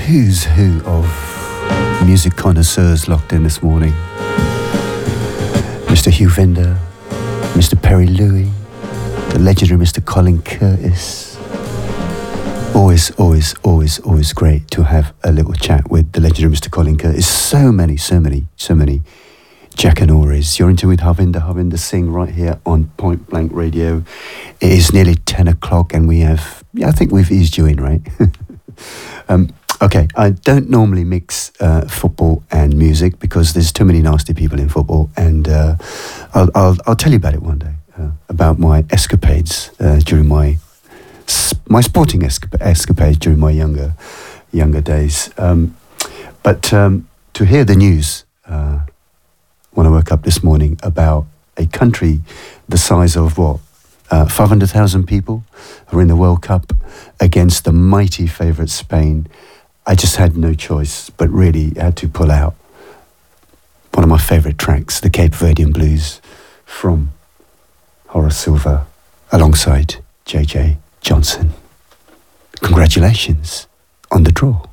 who's who of music connoisseurs locked in this morning. Mr. Hugh Vender, Mr. Perry Louie, the legendary Mr. Colin Curtis. Always great to have a little chat with the legendary Mr. Colin Curtis. So many Jackanories. You're into with Harvinder Singh right here on Point Blank Radio. It is nearly 10 o'clock and we have, I think we've eased you in, right? Okay, I don't normally mix football and music because there's too many nasty people in football, and I'll tell you about it one day, about my escapades during my sporting escapades during my younger days. But to hear the news when I woke up this morning about a country the size of 500,000 people are in the World Cup against the mighty favourite Spain, I just had no choice, but really had to pull out one of my favourite tracks, the Cape Verdean Blues from Horace Silver alongside J.J. Johnson. Congratulations on the draw.